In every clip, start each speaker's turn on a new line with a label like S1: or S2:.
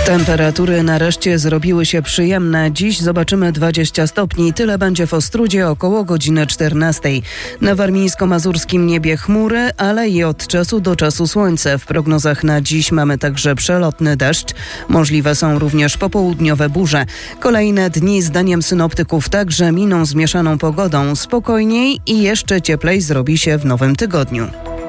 S1: Temperatury nareszcie zrobiły się przyjemne. Dziś zobaczymy 20 stopni. Tyle będzie w Ostródzie około godziny 14. Na warmińsko-mazurskim niebie chmury, ale i od czasu do czasu słońce. W prognozach na dziś mamy także przelotny deszcz. Możliwe są również popołudniowe burze. Kolejne dni zdaniem synoptyków także miną z mieszaną pogodą. Spokojniej i jeszcze cieplej zrobi się w nowym tygodniu.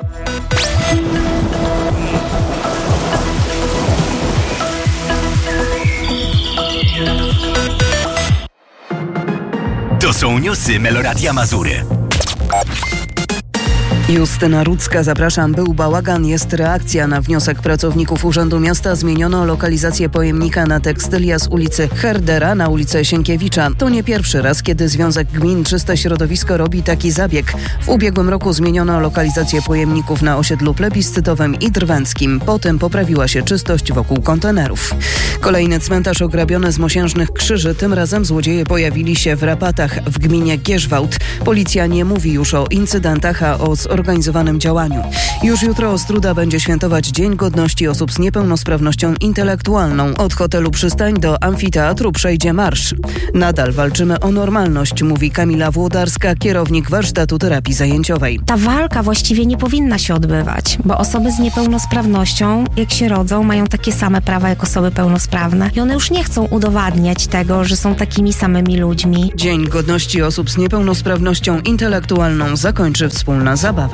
S2: To są newsy Meloradia Mazury.
S1: Justyna Rudzka, zapraszam. Był bałagan, jest reakcja. Na wniosek pracowników Urzędu Miasta zmieniono lokalizację pojemnika na tekstylia z ulicy Herdera na ulicę Sienkiewicza. To nie pierwszy raz, kiedy Związek Gmin Czyste Środowisko robi taki zabieg. W ubiegłym roku zmieniono lokalizację pojemników na osiedlu plebiscytowym i drwęckim. Potem poprawiła się czystość wokół kontenerów. Kolejny cmentarz ograbiony z mosiężnych krzyży. Tym razem złodzieje pojawili się w Rapatach w gminie Gierzwałt. Policja nie mówi już o incydentach, a o zorganizowanym działaniu. Już jutro Ostróda będzie świętować Dzień Godności Osób z Niepełnosprawnością Intelektualną. Od hotelu Przystań do amfiteatru przejdzie marsz. Nadal walczymy o normalność, mówi Kamila Włodarska, kierownik warsztatu terapii zajęciowej.
S3: Ta walka właściwie nie powinna się odbywać, bo osoby z niepełnosprawnością, jak się rodzą, mają takie same prawa jak osoby pełnosprawne i one już nie chcą udowadniać tego, że są takimi samymi ludźmi.
S1: Dzień Godności Osób z Niepełnosprawnością Intelektualną zakończy wspólna zabawa.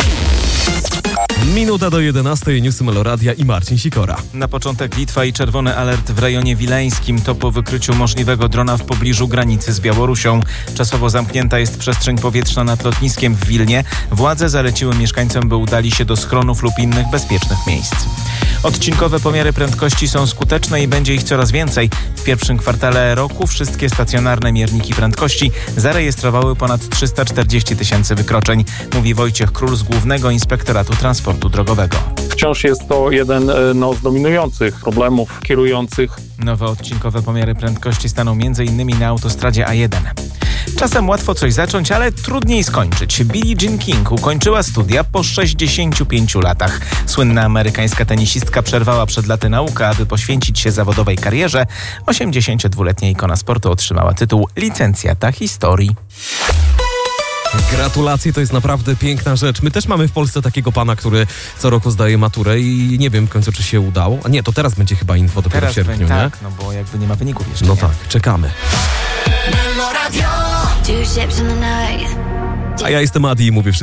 S4: Minuta do 11, newsy Meloradia i Marcin Sikora.
S5: Na początek Litwa i czerwony alert w rejonie wileńskim. To po wykryciu możliwego drona w pobliżu granicy z Białorusią. Czasowo zamknięta jest przestrzeń powietrzna nad lotniskiem w Wilnie. Władze zaleciły mieszkańcom, by udali się do schronów lub innych bezpiecznych miejsc. Odcinkowe pomiary prędkości są skuteczne i będzie ich coraz więcej. W pierwszym kwartale roku wszystkie stacjonarne mierniki prędkości zarejestrowały ponad 340 000 wykroczeń, mówi Wojciech Król z Głównego Inspektoratu Transportu Drogowego.
S6: Wciąż jest to jeden z dominujących problemów kierujących.
S5: Nowe odcinkowe pomiary prędkości staną m.in. na autostradzie A1. Czasem łatwo coś zacząć, ale trudniej skończyć. Billie Jean King ukończyła studia po 65 latach. Słynna amerykańska tenisistka przerwała przed laty naukę, aby poświęcić się zawodowej karierze. 82-letnia ikona sportu otrzymała tytuł licencjata historii.
S4: Gratulacje, to jest naprawdę piękna rzecz. My też mamy w Polsce takiego pana, który co roku zdaje maturę i nie wiem w końcu, czy się udało. A nie, to teraz będzie chyba info dopiero w sierpniu, nie?
S5: Tak, no bo jakby nie ma wyników jeszcze.
S4: No tak, czekamy. A ja jestem Adi i mówię wszystko.